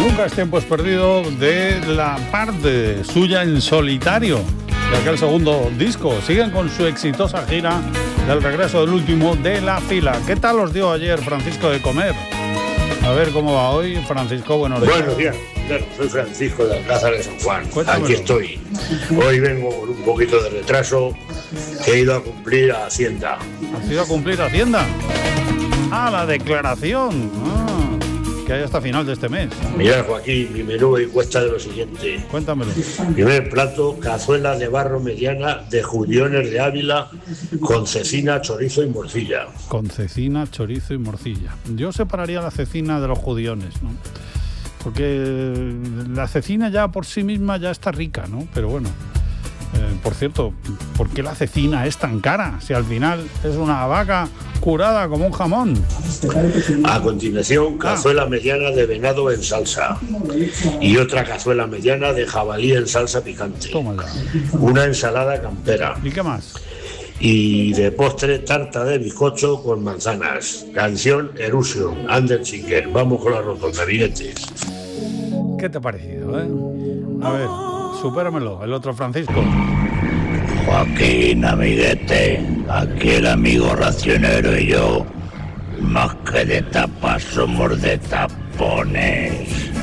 Nunca es tiempo es perdido de la parte suya en solitario de aquel segundo disco. Siguen con su exitosa gira del regreso del último de la fila. ¿Qué tal os dio ayer Francisco de comer? A ver cómo va hoy, Francisco. Buenos días. Soy Francisco de Alcázar de San Juan. Cuéntamelo. Aquí estoy. Hoy vengo con un poquito de retraso, que he ido a cumplir a Hacienda. ¿Has ido a cumplir Hacienda? Ah, la declaración. Que hay hasta final de este mes. Mirad, Joaquín, mi menú hoy cuesta de lo siguiente. Cuéntamelo. Primer plato, cazuela de barro mediana de judiones de Ávila con cecina, chorizo y morcilla. Con cecina, chorizo y morcilla. Yo separaría la cecina de los judiones, ¿no? Porque la cecina ya por sí misma ya está rica, ¿no? Pero bueno, por cierto, ¿por qué la cecina es tan cara? Si al final es una vaca curada como un jamón. A continuación, cazuela mediana de venado en salsa y otra cazuela mediana de jabalí en salsa picante. Tómala. Una ensalada campera. ¿Y qué más? Y de postre, tarta de bizcocho con manzanas. Canción Erusion, Underchicker. Vamos con la rotonda, amiguetes. ¿Qué te ha parecido, A ver, supéramelo, el otro Francisco. Joaquín, amiguete, aquí el amigo racionero y yo, más que de tapas somos de tapones.